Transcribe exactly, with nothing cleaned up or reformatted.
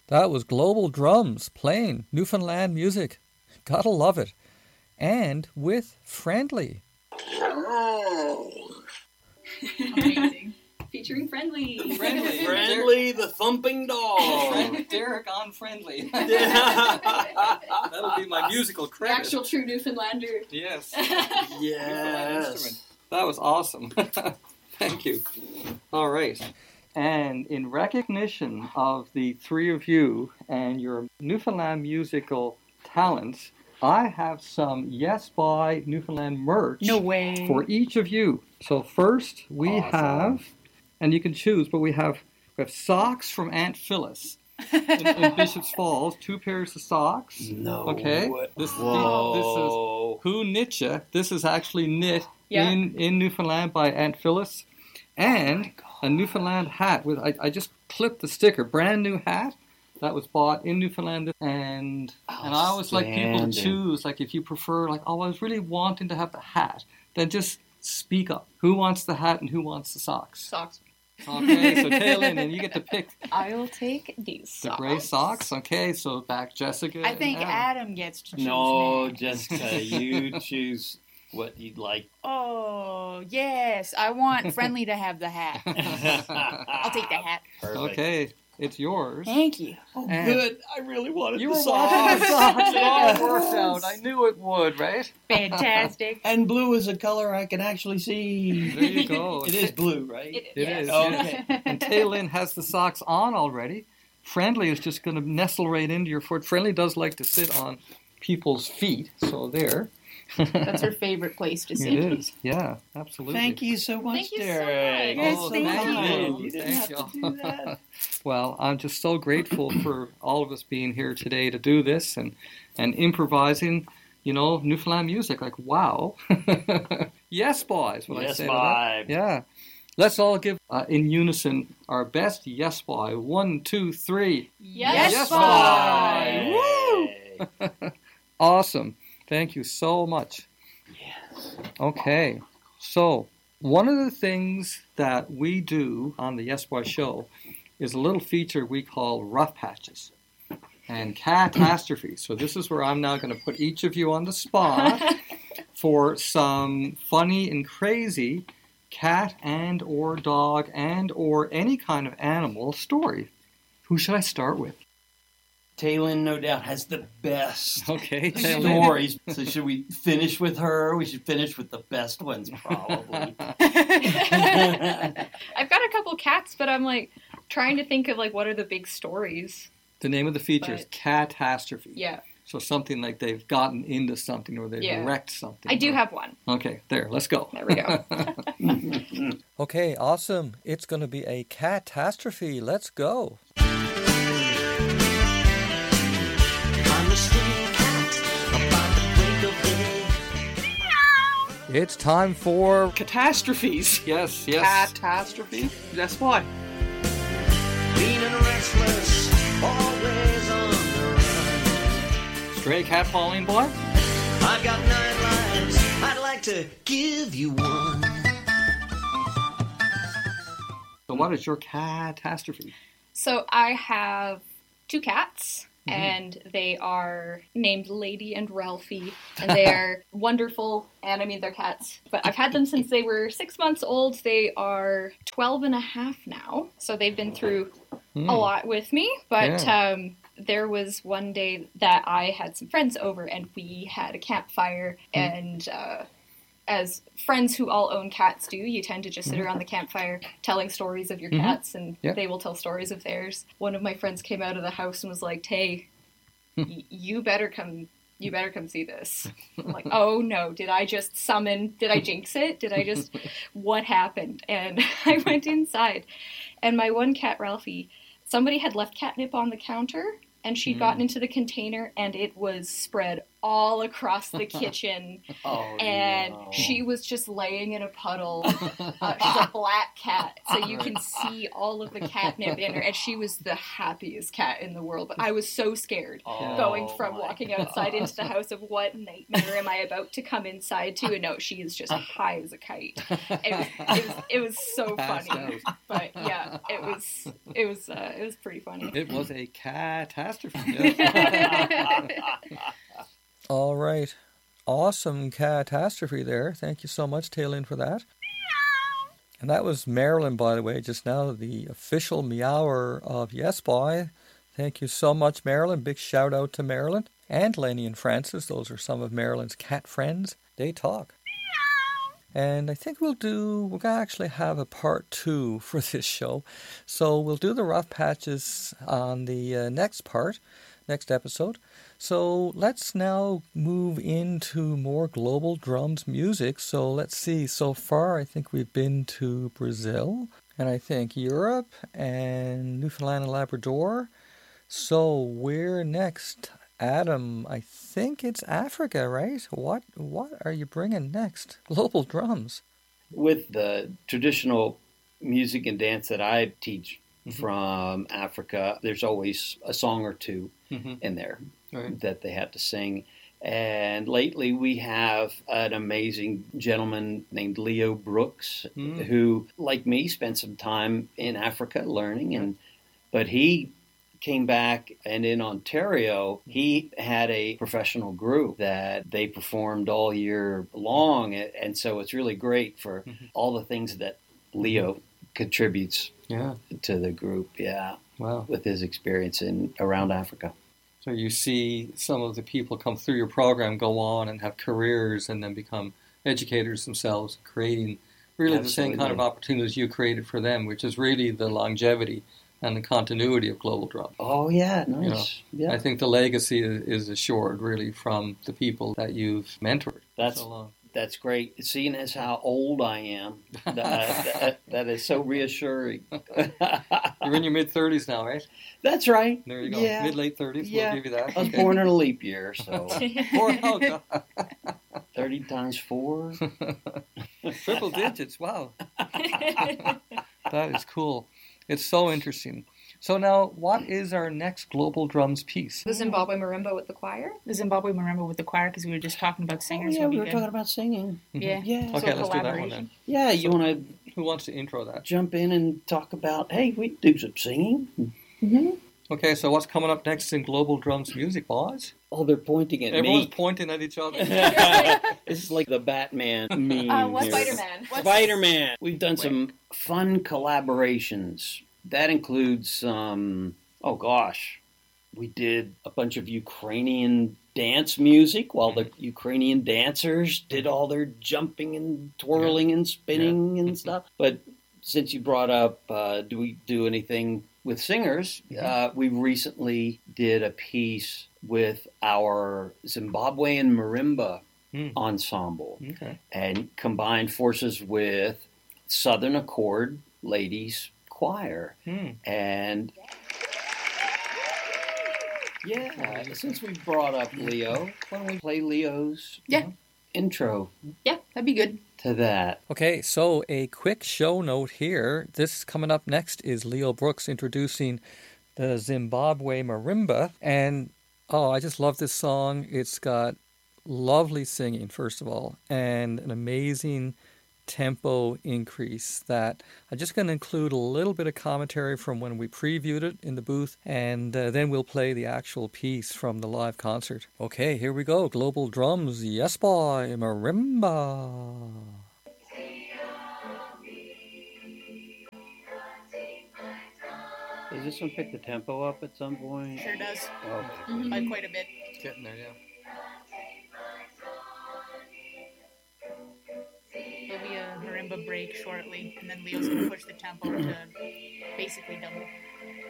That was Global Drums playing Newfoundland music. Gotta love it. And with Friendly. Amazing. Featuring Friendly. Friendly. Friendly, the thumping dog. Derek on Friendly. That'll be my musical credit. The actual true Newfoundlander. Yes. Yes. That was awesome. Thank you. All right. And in recognition of the three of you and your Newfoundland musical talents, I have some Yes by Newfoundland merch No way. for each of you. So first we Awesome. have, and you can choose, but we have we have socks from Aunt Phyllis in, in Bishop's Falls, two pairs of socks. No. Okay. This, Whoa. this is Who Knit Ya? This is actually knit Yeah. in, in Newfoundland by Aunt Phyllis. And a Newfoundland hat with I, I just clipped the sticker, brand new hat that was bought in Newfoundland, and and I always like people to Outstanding. choose, like if you prefer, like, oh, I was really wanting to have the hat, then just speak up. Who wants the hat and who wants the socks? Socks. Okay, so Taylor, and you get to pick I'll take these the socks. gray socks. Okay, so back Jessica. I think and Adam gets to choose No, next. Jessica, you choose what you'd like. Oh, yes. I want Friendly to have the hat. I'll take the hat. Perfect. Okay, it's yours. Thank you. Oh, And- good. I really wanted You the were socks. watching the socks. It all worked out. I knew it would, right? Fantastic. And blue is a color I can actually see. There you go. It is blue, right? It, It yes. is, Okay. And Taylin has the socks on already. Friendly is just going to nestle right into your foot. Friendly does like to sit on people's feet, so there. That's her favorite place to sit. It is, yeah, absolutely. Thank you so much, Thank you so Derek. much. Yes, Oh, thank thank you. you. You didn't Thank have to you. do that. Well, I'm just so grateful for all of us being here today to do this and, and improvising, you know, Newfoundland music. Like, wow. Yes, boys, what I Yes, say to that. bye. Yeah. Let's all give uh, in unison our best yes, boy. One, two, three. Yes, Yes, boy. Woo! Awesome. Thank you so much. Yes. Okay. So, one of the things that we do on the Yes Boy Show is a little feature we call Rough Patches and Catastrophe. So this is where I'm now going to put each of you on the spot for some funny and crazy cat and or dog and or any kind of animal story. Who should I start with? Taylin, no doubt, has the best Okay, Taylor. stories. So should we finish with her? We should finish with the best ones, probably. I've got a couple cats, but I'm like trying to think of like what are the big stories. The name of the feature is But- Catastrophe. Yeah, So something like they've gotten into something or they've Yeah. wrecked something. I do or- have one. Okay, there, let's go. There we go. Okay, awesome. It's going to be a catastrophe. Let's go. I'm a stray cat about the break of day. It's time for... Catastrophes. Yes, yes. Catastrophe. That's why. Mean and restless, always on the run. Stray cat Pauline boy? I've got nine lives, I'd like to give you one. So what is your catastrophe? So I have two cats, Mm-hmm. and they are named Lady and Ralphie, and they are wonderful, and I mean, they're cats, but I've had them since they were six months old. They are twelve and a half now, so they've been through Hmm. a lot with me, but Yeah. um, there was one day that I had some friends over, and we had a campfire, Hmm. and uh, as friends who all own cats do, you tend to just Mm-hmm. sit around the campfire telling stories of your Mhm. cats, and Yep. they will tell stories of theirs. One of my friends came out of the house and was like, "Hey, Hmm. y- you better come, you better come see this." I'm like, "Oh no, did I just summon, did I jinx it? Did I just, what happened?" And I went inside, and my one cat, Ralphie, somebody had left catnip on the counter, and she'd Mm. gotten into the container, and it was spread all across the kitchen. Oh, And no. she was just laying in a puddle. Uh, she's a black cat, so you can see all of the catnip in her. And she was the happiest cat in the world. But I was so scared Oh, going from my walking outside God. into the house of what nightmare am I about to come inside to? And no, she is just high as a kite. It was, it was, it was so Passed funny. out. But yeah, it was it was uh, it was pretty funny. It was a catastrophe. Yes. All right. Awesome catastrophe there. Thank you so much, Taylin, for that. And that was Marilyn, by the way, just now, the official meower of Yes Boy. Thank you so much, Marilyn. Big shout out to Marilyn and Lenny and Francis. Those are some of Marilyn's cat friends. They talk. And I think we'll do, we're going to actually have a part two for this show. So we'll do the rough patches on the uh, next part, next episode. So let's now move into more Global Drums music. So let's see, so far I think we've been to Brazil, and I think Europe, and Newfoundland and Labrador. So where next? Adam, I think it's Africa, right? What what are you bringing next? Global Drums. With the traditional music and dance that I teach Mhm. from Africa, there's always a song or two Mm-hmm. in there Right. that they have to sing. And lately we have an amazing gentleman named Leo Brooks, Mm. who, like me, spent some time in Africa learning. And but he came back, and in Ontario, he had a professional group that they performed all year long. And and so it's really great for Mhm. all the things that Leo contributes Yeah. to the group, yeah, Wow. with his experience in around Africa. So you see some of the people come through your program, go on and have careers, and then become educators themselves, creating really the same kind of Absolutely. opportunities you created for them, which is really the longevity and the continuity of Global Drum. Oh, yeah, You nice. Yeah, I think the legacy is, is assured really from the people that you've mentored That's- so long. that's great. Seeing as how old I am, that, that, that is so reassuring. You're in your mid thirties now, right? That's right. There you go. Yeah. Mid late thirties. Yeah. We'll give you that. I was Okay. born in a leap year, so Four- oh, God. thirty times four. Triple digits. Wow. That is cool. It's so interesting. So now, what is our next Global Drums piece? The Zimbabwe marimba with the choir. The Zimbabwe marimba with the choir, because we were just talking about Oh, singers. yeah, would be we were good. talking about singing. Yeah. Yeah. Okay, So let's do that one collaboration. then. Yeah, you want to Who wants to intro that? jump in and talk about, hey, we do some singing? Okay, so what's coming up next in Global Drums music, boys? Oh, they're pointing at Everyone's me. pointing at each other. This is like the Batman meme. Uh, what's here. Spider-Man. What's- Spider-Man. We've done some fun collaborations. That includes, um, oh gosh, we did a bunch of Ukrainian dance music while the Ukrainian dancers did all their jumping and twirling and spinning and stuff. But since you brought up, uh, do we do anything with singers? Uh, we recently did a piece with our Zimbabwean marimba Hmm. ensemble Okay. and combined forces with Southern Accord Ladies Choir. Hmm. And yeah, since we brought up Leo, why don't we play Leo's Yeah. intro That'd be good. to that? Okay, so a quick show note here. This coming up next is Leo Brooks introducing the Zimbabwe Marimba. And oh, I just love this song. It's got lovely singing, first of all, and an amazing tempo increase that I'm just going to include a little bit of commentary from when we previewed it in the booth, and uh, then we'll play the actual piece from the live concert. Okay, here we go. Global Drums, Yes Boy, Marimba. Does this one pick the tempo up at some point? Sure does. Okay. By quite a bit. Getting there, yeah. There'll be a marimba break shortly, and then Leo's going to push the tempo to basically double.